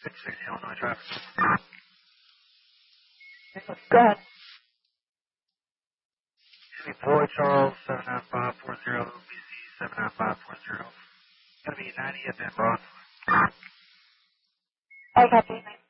660 Illinois traffic. Go ahead. Boy Charles 79540, BC 79540. Gonna be 90 at that Bronx. I copy.